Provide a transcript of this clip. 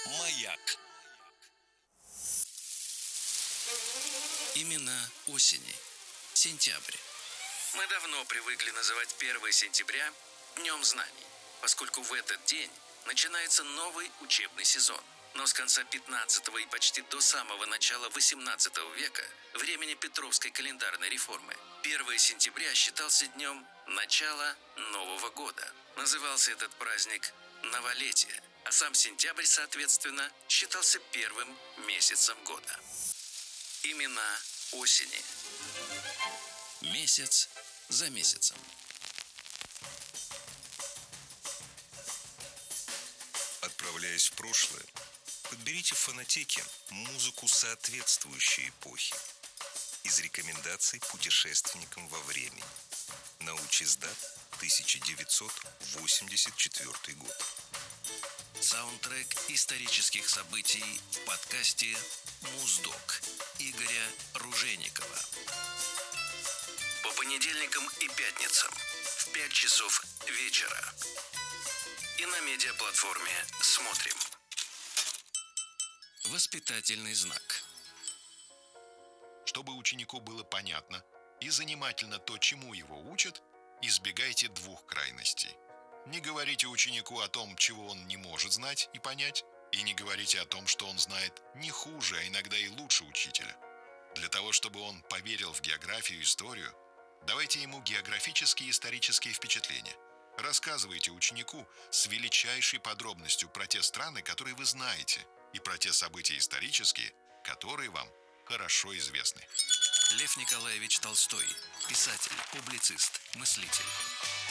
Маяк. Имена осени. Сентябрь. Мы давно привыкли называть 1 сентября Днем знаний, поскольку в этот день начинается новый учебный сезон. Но с конца 15 и почти до самого начала 18 века, времени Петровской календарной реформы, 1 сентября считался днем начала Нового года. Назывался этот праздник Новолетие, а сам сентябрь, соответственно, считался первым месяцем года. Имена осени. Месяц за месяцем. Отправляясь в прошлое, подберите в фонотеке музыку соответствующей эпохи из рекомендаций путешественникам во времени. Научиздат, 1984 год. Саундтрек исторических событий в подкасте «Муздок» Игоря Ружейникова. По понедельникам и пятницам в 5 часов вечера. И на медиаплатформе «Смотрим». Воспитательный знак. Чтобы ученику было понятно и занимательно то, чему его учат, избегайте двух крайностей. Не говорите ученику о том, чего он не может знать и понять, и не говорите о том, что он знает не хуже, а иногда и лучше учителя. Для того, чтобы он поверил в географию и историю, давайте ему географические и исторические впечатления. Рассказывайте ученику с величайшей подробностью про те страны, которые вы знаете, и про те события исторические, которые вам хорошо известны. Лев Николаевич Толстой. Писатель, публицист, мыслитель.